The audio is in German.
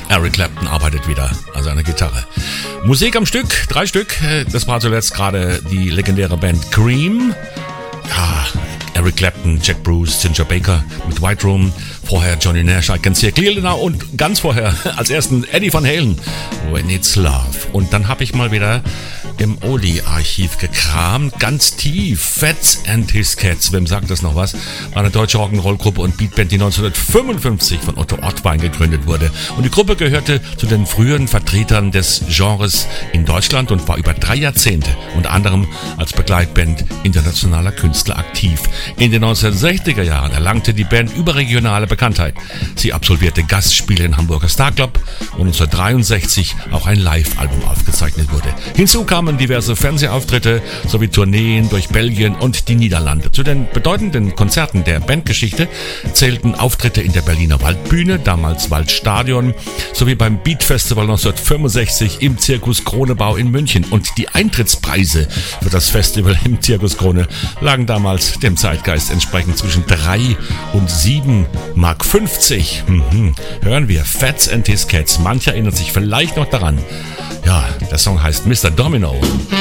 Eric Clapton arbeitet wieder an seiner Gitarre. Musik am Stück, 3 Stück. Das war zuletzt gerade die legendäre Band Cream. Ja, Eric Clapton, Jack Bruce, Ginger Baker mit White Room. Vorher Johnny Nash, I Can See a Clearly Now und ganz vorher als ersten Eddie Van Halen, When It's Love. Und dann habe ich mal wieder im Oldie-Archiv gekramt, ganz tief. Fats and His Cats, wem sagt das noch was? War eine deutsche Rock'n'Roll-Gruppe und Beatband, die 1955 von Otto Ortwein gegründet wurde. Und die Gruppe gehörte zu den frühen Vertretern des Genres in Deutschland und war über 3 Jahrzehnte unter anderem als Begleitband internationaler Künstler aktiv. In den 1960er Jahren erlangte die Band überregionale Bekanntheit. Sie absolvierte Gastspiele im Hamburger Star Club und 1963 auch ein Live-Album aufgezeichnet wurde. Hinzu kamen diverse Fernsehauftritte sowie Tourneen durch Belgien und die Niederlande. Zu den bedeutenden Konzerten der Bandgeschichte zählten Auftritte in der Berliner Waldbühne, damals Waldstadion, sowie beim Beat Festival 1965 im Zirkus Kronebau in München. Und die Eintrittspreise für das Festival im Zirkus Krone lagen damals dem Zeitgeist entsprechend zwischen 3 und 7,50 Mark. Hören wir Fats and His Cats. Mancher erinnert sich vielleicht noch daran. Ja, der Song heißt Mr. Domino.